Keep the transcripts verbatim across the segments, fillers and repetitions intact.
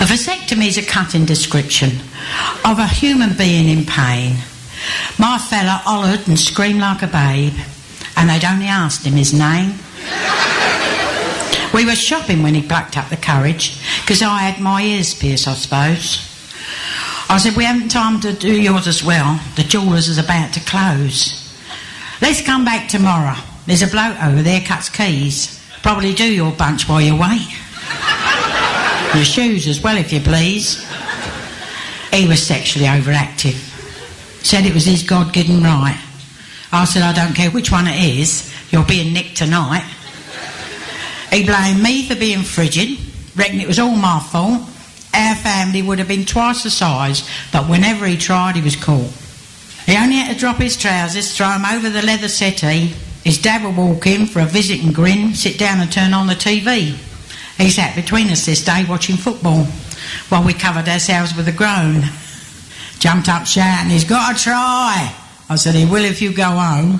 A vasectomy is a cutting description of a human being in pain. My fella hollered and screamed like a babe, and they'd only asked him his name. We were shopping when he plucked up the courage, because I had my ears pierced, I suppose. I said, we haven't time to do yours as well. The jeweller's is about to close. Let's come back tomorrow. There's a bloke over there cuts keys. Probably do your bunch while you wait. Your shoes as well, if you please. He was sexually overactive. Said it was his God-given right. I said, I don't care which one it is. You're being nicked tonight. He blamed me for being frigid. Reckoned it was all my fault. Our family would have been twice the size, but whenever he tried, he was caught. He only had to drop his trousers, throw them over the leather settee. His dad would walk in for a visit and grin, sit down and turn on the T V. He sat between us this day watching football, while we covered ourselves with a groan. Jumped up shouting, he's got to try. I said, he will if you go home.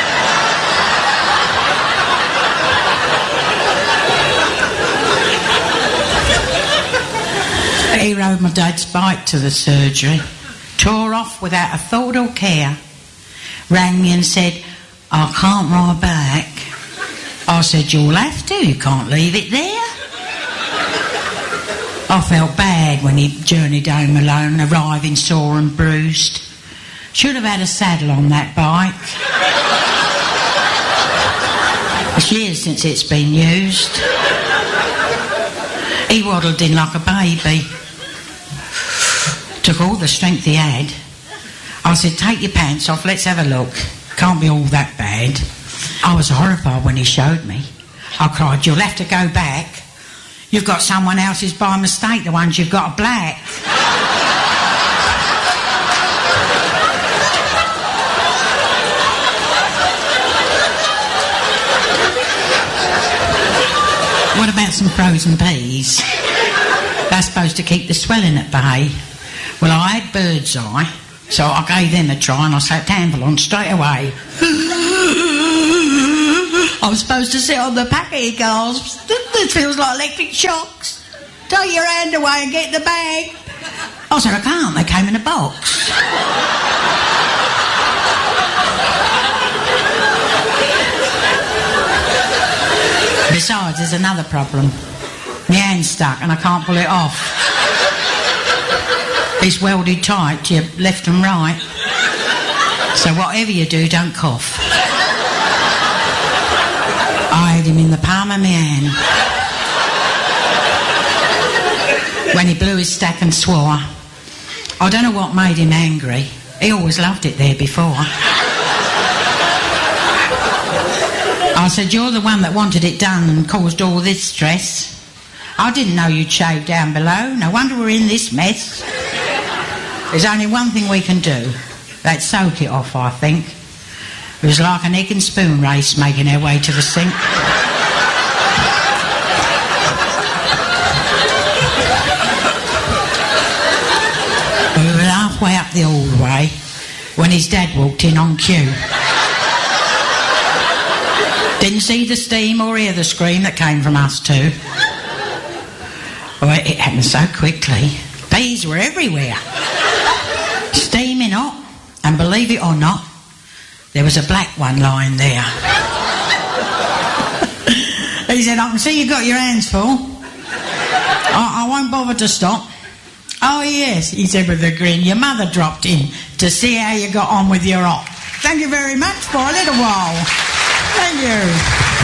He rode my dad's bike to the surgery, tore off without a thought or care, rang me and said, I can't ride back. I said, you'll have to, you can't leave it there. I felt bad when he journeyed home alone, arriving sore and bruised. Should have had a saddle on that bike. It's years since it's been used. He waddled in like a baby. Took all the strength he had. I said, take your pants off, let's have a look. Can't be all that bad. I was horrified when he showed me. I cried, you'll have to go back. You've got someone else's by mistake, the ones you've got are black. What about some frozen peas? They're supposed to keep the swelling at bay. Well, I had bird's eye, so I gave them a try and I slapped Anvil on straight away. I'm supposed to sit on the packet, he gasps. This feels like electric shocks. Take your hand away and get the bag. I said, I can't, they came in a box. Besides, there's another problem. My hand's stuck and I can't pull it off. It's welded tight to your left and right. So whatever you do, don't cough. I had him in the palm of my hand. When he blew his stack and swore. I don't know what made him angry. He always loved it there before. I said, you're the one that wanted it done and caused all this stress. I didn't know you'd shave down below. No wonder we're in this mess. There's only one thing we can do. That's soak it off, I think. It was like an egg and spoon race making our way to the sink. We were halfway up the hallway when his dad walked in on cue. Didn't see the steam or hear the scream that came from us two. Well, it happened so quickly. Bees were everywhere. Steaming hot, and believe it or not, there was a black one lying there. He said, I can see you've got your hands full. I, I won't bother to stop. Oh, yes, he said with a grin, your mother dropped in to see how you got on with your op. Thank you very much for a little while. Thank you.